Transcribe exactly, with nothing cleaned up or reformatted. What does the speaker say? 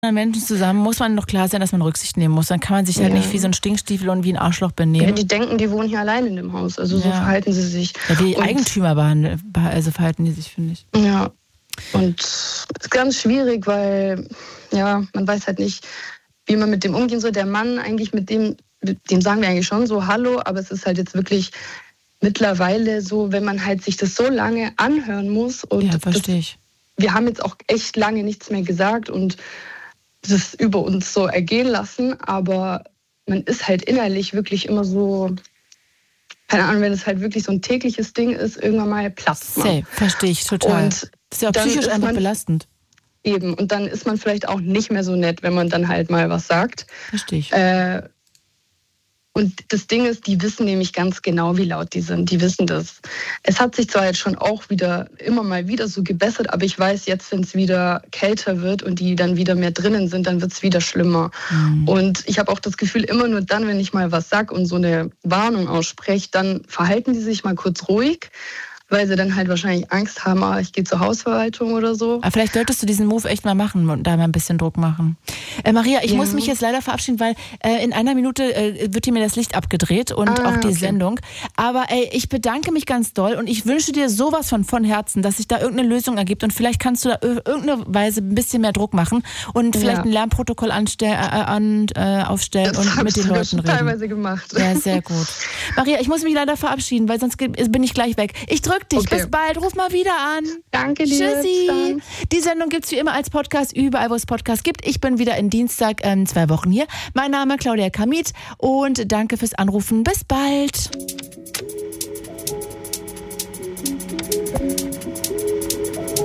Menschen zusammen muss man doch klar sein, dass man Rücksicht nehmen muss. Dann kann man sich halt Ja. nicht wie so ein Stinkstiefel und wie ein Arschloch benehmen. Ja, die denken, die wohnen hier allein in dem Haus. Also so Ja. verhalten sie sich. Ja, wie Und- Eigentümer behandeln, also verhalten die sich, finde ich. Ja, und es ist ganz schwierig, weil ja, man weiß halt nicht, wie man mit dem umgehen soll. Der Mann eigentlich mit dem, mit dem sagen wir eigentlich schon so Hallo, aber es ist halt jetzt wirklich mittlerweile so, wenn man halt sich das so lange anhören muss und Ja, das, verstehe ich. wir haben jetzt auch echt lange nichts mehr gesagt und das über uns so ergehen lassen, aber man ist halt innerlich wirklich immer so, keine Ahnung, wenn es halt wirklich so ein tägliches Ding ist, irgendwann mal platzt man. Safe, verstehe ich total. Und Das ist ja auch dann psychisch ist einfach man- belastend. Eben, und dann ist man vielleicht auch nicht mehr so nett, wenn man dann halt mal was sagt. Verstehe ich. Äh, und das Ding ist, die wissen nämlich ganz genau, wie laut die sind. Die wissen das. Es hat sich zwar jetzt schon auch wieder immer mal wieder so gebessert, aber ich weiß jetzt, wenn es wieder kälter wird und die dann wieder mehr drinnen sind, dann wird es wieder schlimmer. Mhm. Und ich habe auch das Gefühl, immer nur dann, wenn ich mal was sag und so eine Warnung ausspreche, dann verhalten die sich mal kurz ruhig, weil sie dann halt wahrscheinlich Angst haben, ah, ich gehe zur Hausverwaltung oder so. Aber vielleicht solltest du diesen Move echt mal machen und da mal ein bisschen Druck machen. Äh, Maria, ich Ja. muss mich jetzt leider verabschieden, weil äh, in einer Minute äh, wird hier mir das Licht abgedreht und Ah, auch die okay. Sendung. Aber ey, ich bedanke mich ganz doll und ich wünsche dir sowas von von Herzen, dass sich da irgendeine Lösung ergibt und vielleicht kannst du da ir- irgendeine Weise ein bisschen mehr Druck machen und vielleicht Ja. ein Lernprotokoll anstell, äh, an, äh, aufstellen Das und habe mit ich den sogar Leuten schon reden. teilweise gemacht. Ja, sehr gut. Maria, ich muss mich leider verabschieden, weil sonst ge- bin ich gleich weg. Ich drück dich. Okay. Bis bald. Ruf mal wieder an. Danke dir. Bis Tschüssi. dann. Die Sendung gibt's wie immer als Podcast überall, wo es Podcasts gibt. Ich bin wieder in Dienstag in zwei Wochen hier. Mein Name Claudia Kamit und danke fürs Anrufen. Bis bald.